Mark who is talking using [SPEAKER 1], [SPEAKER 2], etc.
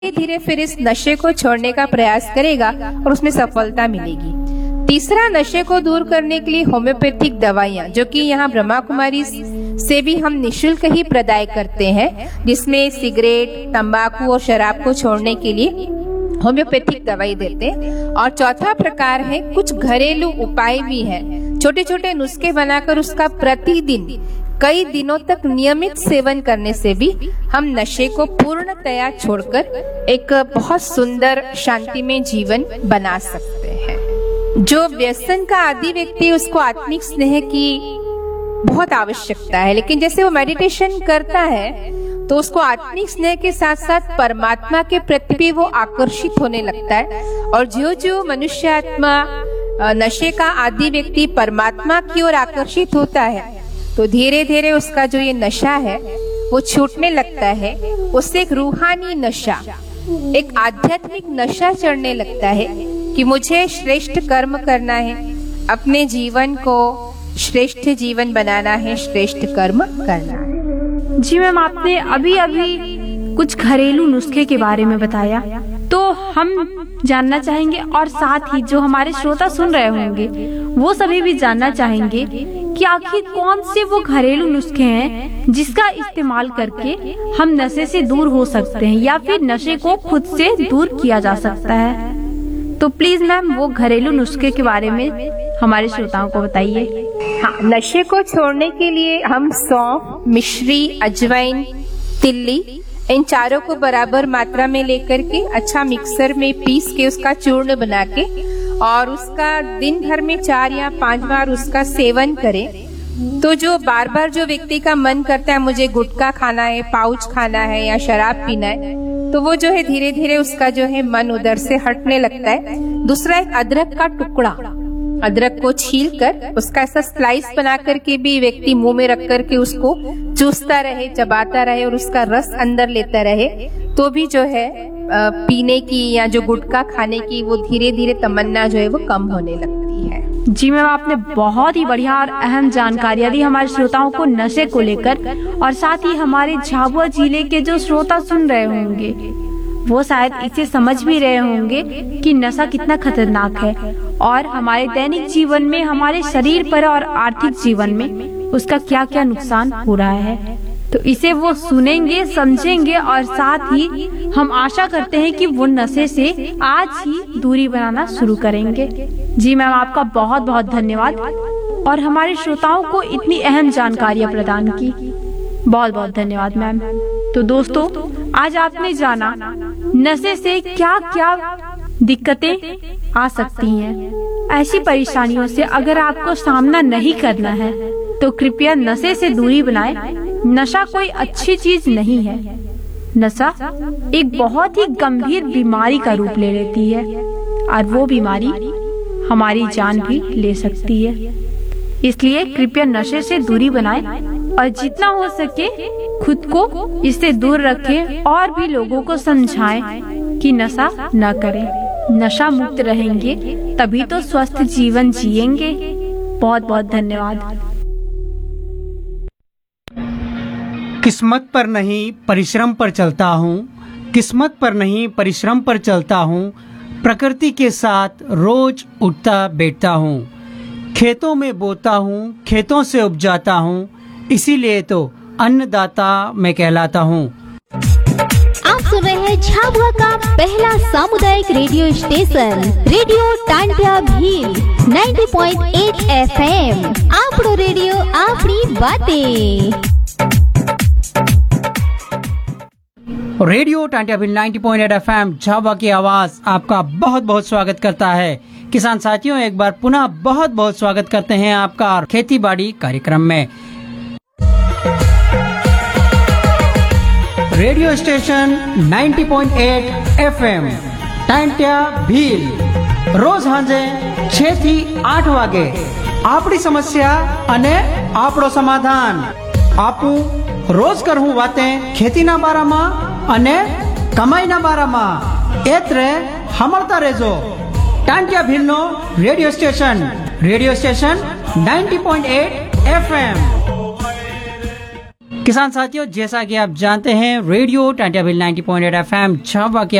[SPEAKER 1] धीरे फिर इस नशे को छोड़ने का प्रयास करेगा और उसमें सफलता मिलेगी। तीसरा, नशे को दूर करने के लिए होम्योपैथिक दवाइयाँ, जो कि यहाँ ब्रह्मा कुमारी से भी हम निःशुल्क ही प्रदाय करते हैं, जिसमें सिगरेट, तंबाकू और शराब को छोड़ने के लिए होम्योपैथिक दवाई देते हैं। और चौथा प्रकार है, कुछ घरेलू उपाय भी हैं, छोटे छोटे नुस्खे बनाकर उसका प्रतिदिन कई दिनों तक नियमित सेवन करने से भी हम नशे को पूर्णतया छोड़कर एक बहुत सुंदर शांतिमय जीवन बना सकते हैं। जो व्यसन का आदी व्यक्ति है, उसको आत्मिक स्नेह की बहुत आवश्यकता है, लेकिन जैसे वो मेडिटेशन करता है तो उसको आत्मिक स्नेह के साथ साथ परमात्मा के प्रति भी वो आकर्षित होने लगता है। और जो जो मनुष्य आत्मा नशे का आदी व्यक्ति परमात्मा की ओर आकर्षित होता है, तो धीरे धीरे उसका जो ये नशा है वो छूटने लगता है। उससे एक रूहानी नशा, एक आध्यात्मिक नशा चढ़ने लगता है कि मुझे श्रेष्ठ कर्म करना है, अपने जीवन को श्रेष्ठ जीवन बनाना है, श्रेष्ठ कर्म करना है।
[SPEAKER 2] जी मैम, आपने अभी अभी कुछ घरेलू नुस्खे के बारे में बताया, तो हम जानना चाहेंगे और साथ ही जो हमारे श्रोता सुन रहे होंगे वो सभी भी जानना चाहेंगे कि आखिर कौन से वो घरेलू नुस्खे हैं जिसका इस्तेमाल करके हम नशे से दूर हो सकते हैं या फिर नशे को खुद से दूर किया जा सकता है। तो प्लीज मैम वो घरेलू नुस्खे के बारे में हमारे श्रोताओं को बताइए।
[SPEAKER 1] हाँ, नशे को छोड़ने के लिए हम सौंफ, मिश्री, अजवाइन, तिल्ली, इन चारों को बराबर मात्रा में लेकर के अच्छा मिक्सर में पीस के उसका चूर्ण बना के और उसका दिन भर में 4 या 5 बार उसका सेवन करें, तो जो बार बार जो व्यक्ति का मन करता है मुझे गुटखा खाना है, पाउच खाना है या शराब पीना है, तो वो जो है धीरे धीरे उसका जो है मन उधर से हटने लगता है। दूसरा, एक अदरक का टुकड़ा, अदरक को छील कर उसका ऐसा स्लाइस बना करके भी व्यक्ति मुंह में रख करके उसको चूसता रहे, चबाता रहे और उसका रस अंदर लेता रहे, तो भी जो है पीने की या जो गुटखा खाने की वो धीरे धीरे तमन्ना जो है वो कम होने लगती है।
[SPEAKER 2] जी मैम, आपने बहुत ही बढ़िया और अहम जानकारियां दी हमारे श्रोताओं को नशे को लेकर, और साथ ही हमारे झाबुआ जिले के जो श्रोता सुन रहे होंगे वो शायद इसे समझ भी रहे होंगे कि नशा कितना खतरनाक है और हमारे दैनिक जीवन में, हमारे शरीर पर और आर्थिक जीवन में उसका क्या क्या नुकसान हो रहा है। तो इसे वो सुनेंगे, समझेंगे और साथ ही हम आशा करते हैं कि वो नशे से आज ही दूरी बनाना शुरू करेंगे। जी मैम, आपका बहुत बहुत धन्यवाद और हमारे श्रोताओं को इतनी अहम जानकारियां प्रदान की, बहुत बहुत धन्यवाद मैम। तो दोस्तों, आज आपने जाना नशे से क्या क्या दिक्कतें आ सकती हैं। ऐसी परेशानियों से अगर आपको सामना नहीं करना है तो कृपया नशे से दूरी बनाएं। नशा कोई अच्छी चीज नहीं है। नशा एक बहुत ही गंभीर बीमारी का रूप ले लेती है और वो बीमारी हमारी जान भी ले सकती है। इसलिए कृपया नशे से दूरी बनाएं और जितना हो सके खुद को इससे दूर रखें और भी लोगों को समझाएं कि नशा न करें। नशा मुक्त रहेंगे तभी तो स्वस्थ जीवन जिएंगे। बहुत बहुत धन्यवाद।
[SPEAKER 3] किस्मत पर नहीं परिश्रम पर चलता हूँ, किस्मत पर नहीं परिश्रम पर चलता हूँ, प्रकृति के साथ रोज उठता बैठता हूँ, खेतों में बोता हूँ, खेतों से उपजाता हूँ, इसीलिए तो अन्नदाता मैं कहलाता हूँ।
[SPEAKER 4] आप सुन रहे हैं झाबुआ का पहला सामुदायिक radio station radio Tantia Bhil 90.8 FM। आपड़ो radio आपड़ी बातें।
[SPEAKER 3] रेडियो टांटियाभिल 90.8 FM झाबुआ की आवाज आपका बहुत बहुत स्वागत करता है। किसान साथियों, एक बार पुनः बहुत बहुत स्वागत करते हैं आपका खेती बाड़ी कार्यक्रम में। रेडियो स्टेशन 90.8 FM टांटियाभिल रोज हांजे 6 થી 8 વાગે આપણી સમસ્યા અને આપણો સમાધાન આપું રોજ કરવું વાતે ખેતીના બારામાં અને કમાઈના બારામાં એત્રે સાંભળતા રહેજો टांटियाभिलનો રેડિયો સ્ટેશન 90.8 FM। किसान साथियों, जैसा कि आप जानते हैं रेडियो टांटियाबिल 90.8 FM झाबुआ के